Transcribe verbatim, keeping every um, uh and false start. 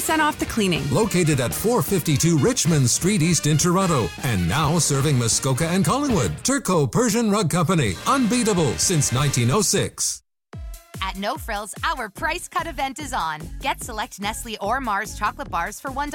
percent off the cleaning. Located at four fifty-two Richmond Street East in Toronto. And now serving Muskoka and Collingwood. Turco Persian Rug Company. Unbeatable since nineteen oh six. At No Frills, our price cut event is on. Get select Nestle or Mars chocolate bars for one